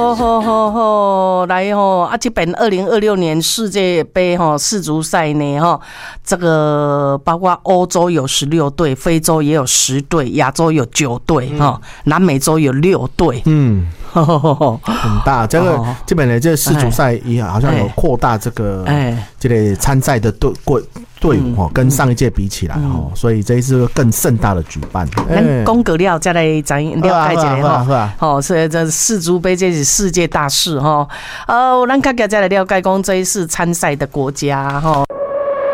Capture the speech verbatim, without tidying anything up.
好好好好，来吼啊！这本二零二六年世界杯哈世足赛呢哈，这个包括欧洲有十六队，非洲也有十队，亚洲有九队哈，南美洲有六队。嗯， 很大。这个这本呢，这世足赛也好像有扩大这个这个参赛的队队伍哈，跟上一届比起来哈，所以这一次更盛大的举办。 咱讲过了，再来咱了解一下哈。好，所以这世足杯这是世界大事哈。呃，咱大家再来了解讲这一次参赛的国家哈。